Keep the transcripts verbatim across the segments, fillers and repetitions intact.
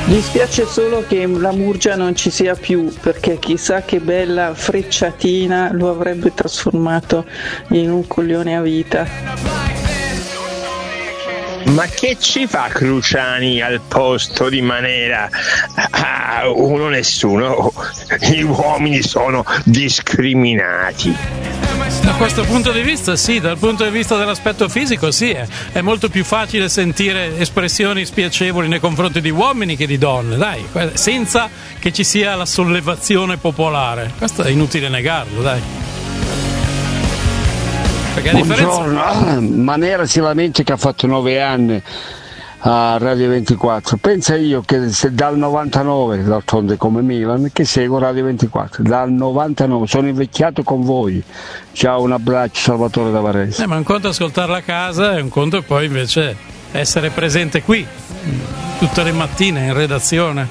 Dispiace solo che la Murgia non ci sia più, perché chissà che bella frecciatina lo avrebbe trasformato in un coglione a vita. Ma che ci fa Cruciani al posto di Manera? Ah, uno nessuno, gli uomini sono discriminati. Da questo punto di vista sì, dal punto di vista dell'aspetto fisico sì, è, è molto più facile sentire espressioni spiacevoli nei confronti di uomini che di donne, dai, senza che ci sia la sollevazione popolare. Questo è inutile negarlo, dai. Perché a Buongiorno, differenza... Manera si lamenta che ha fatto nove anni a Radio ventiquattro. Pensa io che se dal novantanove, d'altronde come Milan, che seguo Radio ventiquattro, dal novantanove, sono invecchiato con voi. Ciao, un abbraccio, Salvatore da Varese. Eh, ma un conto è ascoltarla a casa e un conto è poi invece essere presente qui tutte le mattine in redazione.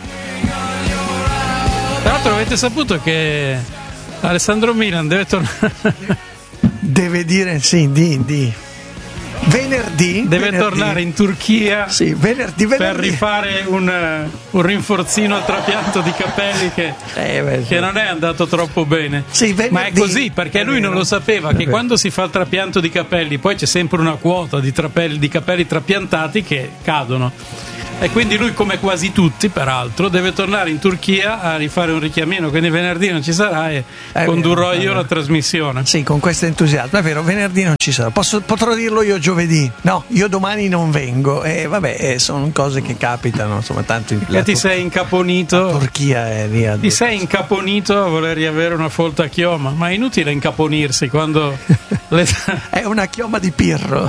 Tra l'altro avete saputo che Alessandro Milan deve tornare... Deve dire sì, di, di. Venerdì deve venerdì. tornare in Turchia sì, venerdì, venerdì. per rifare un, un rinforzino al trapianto di capelli che, eh, beh, sì. che non è andato troppo bene. Sì, ma è così perché lui non lo sapeva che quando si fa il trapianto di capelli poi c'è sempre una quota di, trapelli, di capelli trapiantati che cadono. E quindi lui, come quasi tutti peraltro, deve tornare in Turchia a rifare un richiamino, quindi venerdì non ci sarà e è condurrò vero, io la trasmissione. Sì, con questo entusiasmo, è vero, venerdì non ci sarà. Posso, potrò dirlo io giovedì? No, io domani non vengo. E vabbè, eh, sono cose che capitano, insomma, tanto in E ti sei incaponito? La Turchia è lì. Ti sei incaponito a voler riavere una folta chioma, ma è inutile incaponirsi quando l'età... è una chioma di Pirro.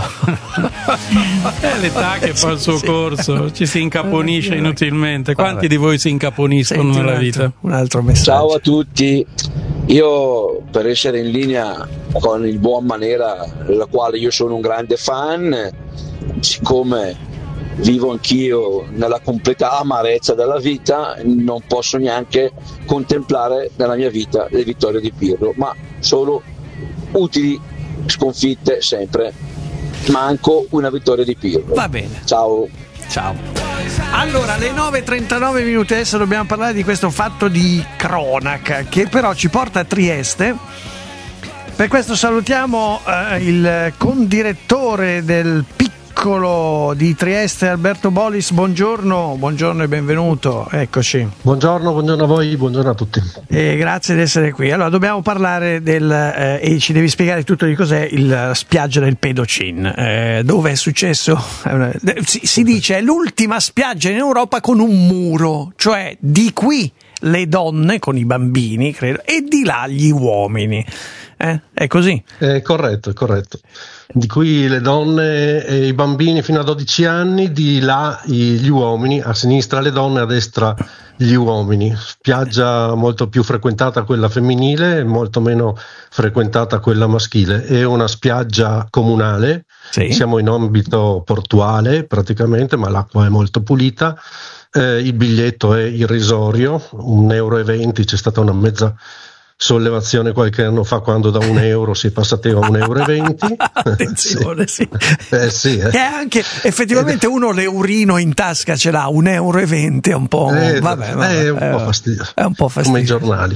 È l'età che fa il suo sì. corso, ci si incaponisce inutilmente. Quanti Vabbè. di voi si incaponiscono Senti, nella un altro, vita? Un altro messaggio. Ciao a tutti, io per essere in linea con il buon Manera, della quale io sono un grande fan, siccome vivo anch'io nella completa amarezza della vita, non posso neanche contemplare nella mia vita le vittorie di Pirlo, ma solo utili sconfitte sempre. Manco una vittoria di Pirlo. Va bene. Ciao. Ciao. Allora, alle nove e trentanove minuti adesso dobbiamo parlare di questo fatto di cronaca che però ci porta a Trieste. Per questo salutiamo eh, il condirettore del Piccolo di Trieste, Alberto Bolis. Buongiorno, buongiorno e benvenuto. Eccoci. Buongiorno, buongiorno a voi, buongiorno a tutti. E grazie di essere qui. Allora, dobbiamo parlare del eh, e ci devi spiegare tutto di cos'è il spiaggia del Pedocin, eh, dove è successo. Eh, si, si dice è l'ultima spiaggia in Europa con un muro, cioè di qui le donne con i bambini, credo, e di là gli uomini. Eh? È così? È corretto, è corretto. Di qui le donne e i bambini fino a dodici anni, di là gli uomini, a sinistra le donne, a destra gli uomini. Spiaggia molto più frequentata quella femminile, molto meno frequentata quella maschile. È una spiaggia comunale, sì. Siamo in ambito portuale praticamente, ma l'acqua è molto pulita. Eh, il biglietto è irrisorio, un euro e venti, c'è stata una mezza sollevazione qualche anno fa quando da un euro si è passati a un euro e venti. Attenzione, sì. sì. Eh, sì eh. E anche effettivamente uno l'eurino in tasca ce l'ha, un euro e venti è un po', eh, vabbè, vabbè, è, un eh, po fastidio. è un po' fastidioso come i giornali.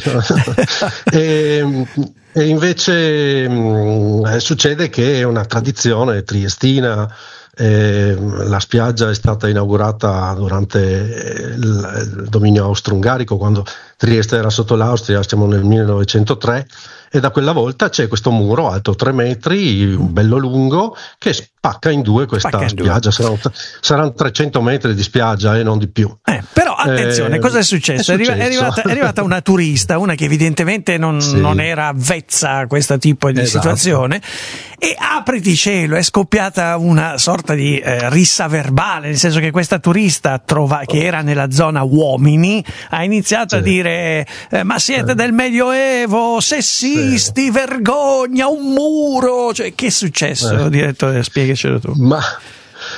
e, e invece mh, succede che è una tradizione triestina. Eh, la spiaggia è stata inaugurata durante il, il dominio austro-ungarico, quando Trieste era sotto l'Austria, siamo nel millenovecentotre, e da quella volta c'è questo muro alto tre metri, bello lungo, che spacca in due questa in spiaggia. Saranno, saranno trecento metri di spiaggia e eh, non di più. Eh, però attenzione, eh, cosa è successo? È, successo. È, arrivata, è arrivata una turista, una che evidentemente non, sì. non era avvezza a questo tipo di esatto. situazione, e apriti cielo, è scoppiata una sorta di eh, rissa verbale, nel senso che questa turista trova, che era nella zona uomini, ha iniziato sì. a dire eh, ma siete del Medioevo, sessisti, sì. vergogna, un muro, cioè che è successo, eh. direttore, spiegacelo tu. Ma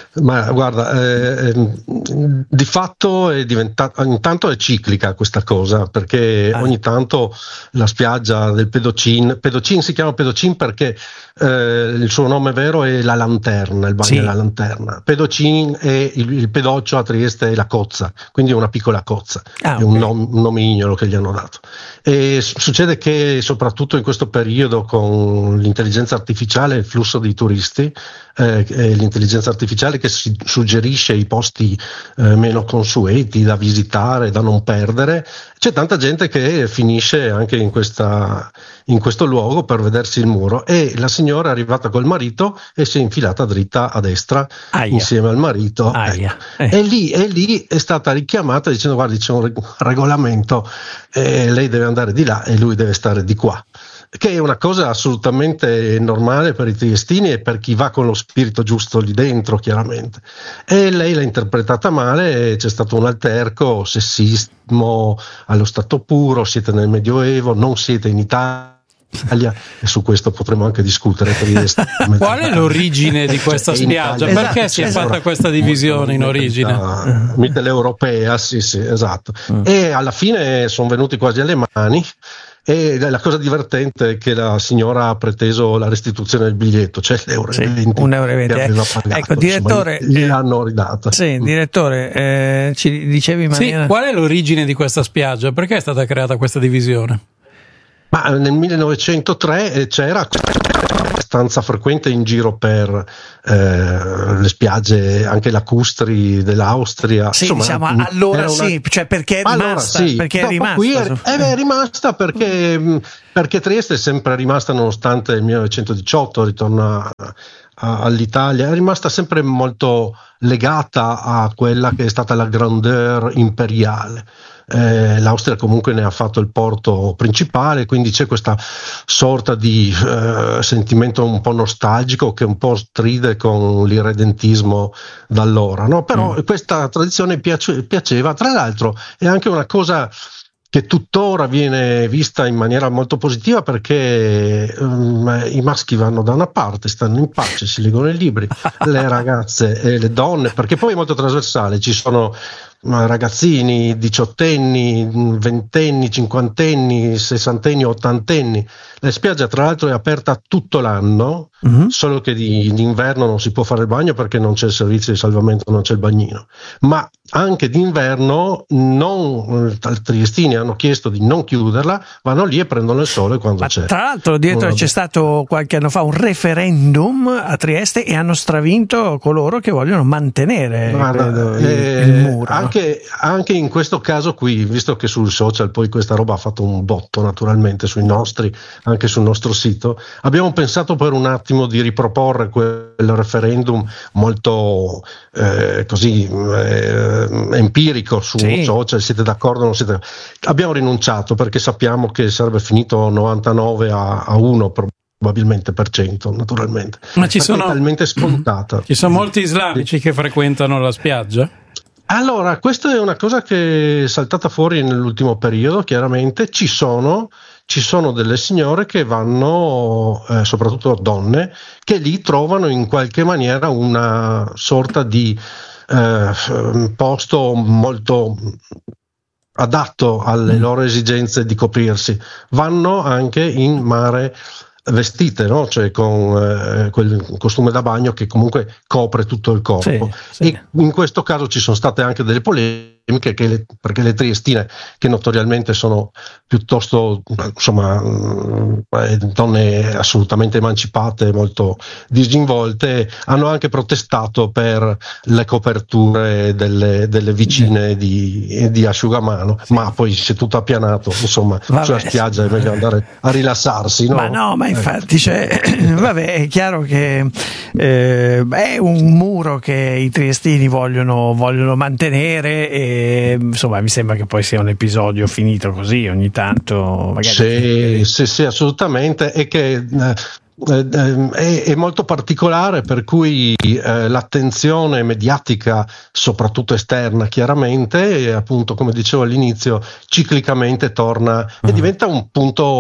Ma guarda, eh, di fatto è diventata, intanto è ciclica questa cosa, perché ah. ogni tanto la spiaggia del Pedocin, Pedocin si chiama Pedocin perché eh, il suo nome vero è la lanterna, il bagno sì. della lanterna. Pedocin è il, il pedoccio, a Trieste è la cozza, quindi è una piccola cozza, ah, è okay. un, nom, un nomignolo che gli hanno dato. E succede che soprattutto in questo periodo, con l'intelligenza artificiale, il flusso di turisti, eh, l'intelligenza artificiale che si suggerisce i posti eh, meno consueti da visitare, da non perdere, c'è tanta gente che finisce anche in, questa, in questo luogo per vedersi il muro, e la signora è arrivata col marito e si è infilata dritta a destra Aia. insieme al marito, ecco. eh. e, lì, e lì è stata richiamata dicendo: guardi, c'è un regolamento, eh, lei deve andare di là e lui deve stare di qua, che è una cosa assolutamente normale per i triestini e per chi va con lo spirito giusto lì dentro, chiaramente. E lei l'ha interpretata male, c'è stato un alterco, sessismo allo stato puro, siete nel Medioevo, non siete in Italia, e su questo potremmo anche discutere. Per Qual è l'origine di questa spiaggia? Perché esatto, si è esatto. fatta questa divisione in origine? Mitteleuropea, sì sì, esatto. Mm. E alla fine sono venuti quasi alle mani. E la cosa divertente è che la signora ha preteso la restituzione del biglietto, cioè l'euro sì, e venti un euro e venti. Pagato, ecco, direttore, insomma, gliel'hanno ridata. Sì, direttore, eh, ci dicevi in maniera... Sì, qual è l'origine di questa spiaggia? Perché è stata creata questa divisione? Ma nel millenovecentotre c'era abbastanza frequente in giro per eh, le spiagge anche lacustri dell'Austria. Sì, insomma, diciamo allora una... sì, cioè perché è rimasta, allora, sì. perché è no, rimasta. Qui è, è rimasta perché, perché Trieste è sempre rimasta, nonostante il millenovecentodiciotto ritorna all'Italia, è rimasta sempre molto legata a quella che è stata la grandeur imperiale. Eh, L'Austria comunque ne ha fatto il porto principale, quindi c'è questa sorta di eh, sentimento un po' nostalgico che un po' stride con l'irredentismo d'allora, no? Però mm. questa tradizione piace, piaceva, tra l'altro è anche una cosa che tuttora viene vista in maniera molto positiva, perché um, i maschi vanno da una parte, stanno in pace, si leggono i libri, le ragazze e le donne, perché poi è molto trasversale, ci sono ragazzini, diciottenni, ventenni, cinquantenni, sessantenni, ottantenni. La spiaggia tra l'altro è aperta tutto l'anno, mm-hmm. solo che di, d'inverno non si può fare il bagno perché non c'è il servizio di salvamento, non c'è il bagnino, ma anche d'inverno non, i triestini hanno chiesto di non chiuderla, vanno lì e prendono il sole quando ma c'è. Tra l'altro, dietro c'è stato qualche anno fa un referendum a Trieste e hanno stravinto coloro che vogliono mantenere Guarda, credo, eh, il, il muro. Anche, anche in questo caso qui, visto che sul social poi questa roba ha fatto un botto naturalmente sui nostri, anche sul nostro sito, abbiamo pensato per un attimo di riproporre quel referendum molto eh, così eh, empirico su sì. social, siete d'accordo o non siete? Abbiamo rinunciato perché sappiamo che sarebbe finito novantanove a uno probabilmente per cento, naturalmente. Ma ci sono, è talmente scontata. Ci sono molti islamici sì. che frequentano la spiaggia? Allora, questa è una cosa che è saltata fuori nell'ultimo periodo, chiaramente. Ci sono, ci sono delle signore che vanno, eh, soprattutto donne, che lì trovano in qualche maniera una sorta di eh, posto molto adatto alle mm. loro esigenze di coprirsi. Vanno anche in mare vestite, no? Cioè con eh, quel costume da bagno che comunque copre tutto il corpo. Sì, sì. E in questo caso ci sono state anche delle polemiche, che le, perché le triestine, che notoriamente sono piuttosto insomma donne assolutamente emancipate, molto disinvolte, hanno anche protestato per le coperture delle, delle vicine di, di asciugamano, sì. ma poi si è tutto appianato, insomma. Vabbè. Sulla spiaggia è meglio andare a rilassarsi, no? Ma no, ma infatti cioè, vabbè, è chiaro che eh, è un muro che i triestini vogliono, vogliono mantenere, e insomma mi sembra che poi sia un episodio finito così ogni tanto magari. Sì, sì, sì, assolutamente, e che eh, eh, è, è molto particolare, per cui eh, l'attenzione mediatica, soprattutto esterna chiaramente, e appunto come dicevo all'inizio ciclicamente torna uh-huh. e diventa un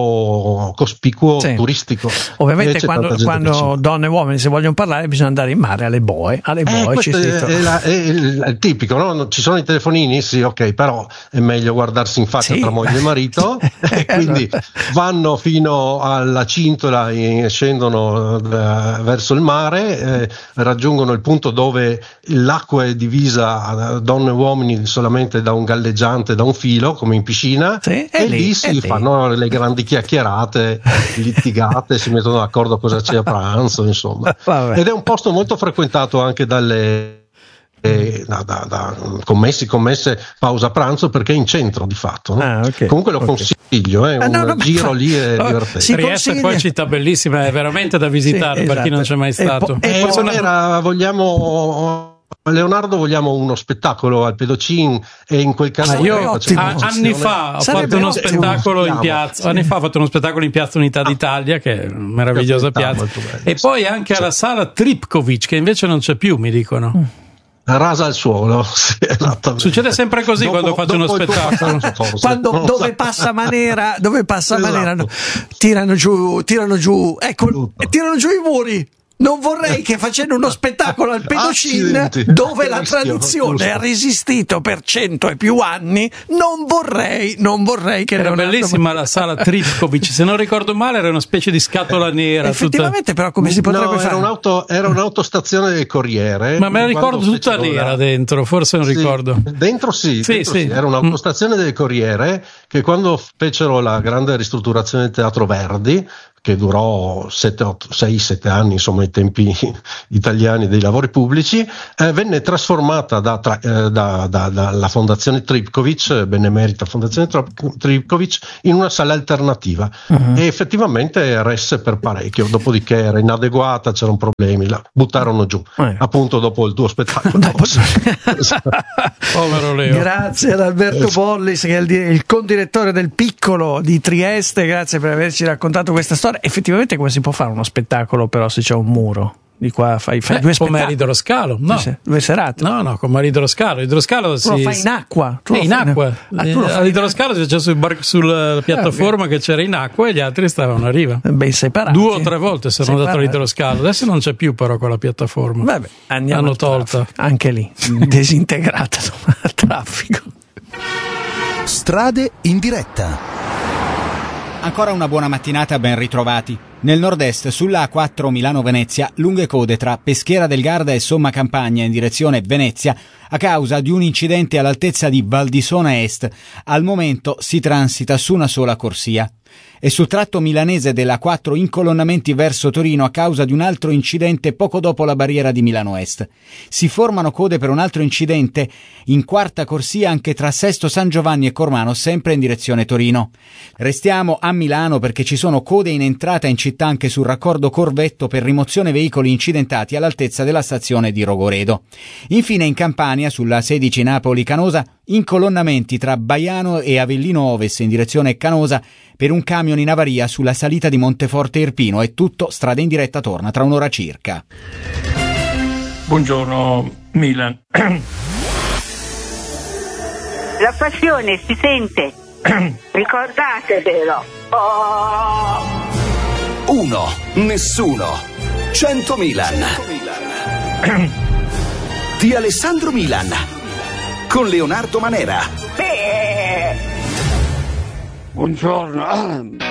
punto cospicuo sì. turistico. Ovviamente quando, quando donne e uomini se vogliono parlare bisogna andare in mare alle boe, alle boe eh, ci è, si è, la, è, il, è il tipico, no? Ci sono i telefonini, sì, ok, però è meglio guardarsi in faccia sì. tra moglie e marito e quindi vanno fino alla cintola e scendono uh, verso il mare, eh, raggiungono il punto dove l'acqua è divisa donne e uomini solamente da un galleggiante, da un filo come in piscina sì, e lì, lì si lì. fanno le grandi chiacchierate, litigate, si mettono d'accordo cosa c'è a pranzo, insomma. Vabbè. Ed è un posto molto frequentato anche dalle Eh, da, da, da commessi, commesse pausa pranzo, perché è in centro di fatto, no? ah, okay, comunque lo okay. consiglio, è eh, un no, no, giro lì è oh, divertente. Si Trieste è poi città bellissima, è veramente da visitare sì, per esatto. chi non c'è mai stato. E, po- e poi era, vogliamo Leonardo, vogliamo uno spettacolo al Pedocin e in quel caso ah, io a, anni fa ho fatto uno spettacolo in piazza, sì. anni fa ho fatto uno spettacolo in Piazza Unità d'Italia, che è una meravigliosa piazza, e poi anche alla sala Tripkovic, che invece non c'è più, mi dicono. Mm. Rasa al suolo. Sì, succede sempre così dopo, quando faccio uno spettacolo. Quando non dove so. passa Manera, dove passa esatto. Manera, no, tirano giù, tirano giù, ecco, tirano giù i muri. Non vorrei che facendo uno spettacolo al Pedocin, dove la tradizione ha resistito per cento e più anni, non vorrei, non vorrei che era Leonardo... bellissima la sala Tripkovic, se non ricordo male era una specie di scatola nera. Effettivamente, tutta... però, come si potrebbe no, fare? Era, un'auto, era un'autostazione del Corriere. Ma me la ricordo tutta nera la... dentro, forse non sì, ricordo. Dentro sì, sì, dentro sì. sì. Era un'autostazione del Corriere che quando fecero la grande ristrutturazione del Teatro Verdi, che durò sei sette anni, insomma, ai tempi italiani dei lavori pubblici, eh, venne trasformata da, tra, eh, da, da, dalla Fondazione Tripkovic, benemerita Fondazione Tripkovic, in una sala alternativa uh-huh. e effettivamente resse per parecchio, dopodiché era inadeguata, c'erano problemi, la buttarono giù, uh-huh. appunto dopo il tuo spettacolo. Povero Leo. Grazie ad Alberto Bollis, che è il, il condirettore del Piccolo di Trieste, grazie per averci raccontato questa storia. Effettivamente come si può fare uno spettacolo però se c'è un muro? Di qua fai, fai eh, due come all'idroscalo, no. Due, due serate. No, no, come all'idroscalo. L'idroscalo si... lo fai in acqua. Eh, in acqua. Ah, eh, all'idroscalo si c'è sul bar... sulla piattaforma ah, okay. che c'era in acqua e gli altri stavano a riva. Ben separati. Due o tre volte sono andato all'idroscalo. Adesso non c'è più però quella piattaforma. Vabbè, andiamo Hanno tolta. Anche lì, disintegrata al traffico. Strade in diretta. Ancora una buona mattinata, ben ritrovati. Nel nord-est, sulla A quattro Milano-Venezia, lunghe code tra Peschiera del Garda e Somma Campagna in direzione Venezia a causa di un incidente all'altezza di Valdisona Est. Al momento si transita su una sola corsia. E sul tratto milanese della A quattro incolonnamenti verso Torino a causa di un altro incidente poco dopo la barriera di Milano Est. Si formano code per un altro incidente in quarta corsia anche tra Sesto San Giovanni e Cormano, sempre in direzione Torino. Restiamo a Milano perché ci sono code in entrata in città anche sul raccordo Corvetto per rimozione veicoli incidentati all'altezza della stazione di Rogoredo. Infine in Campania, sulla sedici Napoli-Canosa, incolonnamenti tra Baiano e Avellino Ovest in direzione Canosa per un camion in avaria sulla salita di Monteforte Irpino. È tutto, strada in diretta torna tra un'ora circa. Buongiorno Milan. La passione si sente. Ricordatevelo. Oh. Uno, nessuno, cento Milan. Di Alessandro Milan con Leonardo Manera. Buongiorno.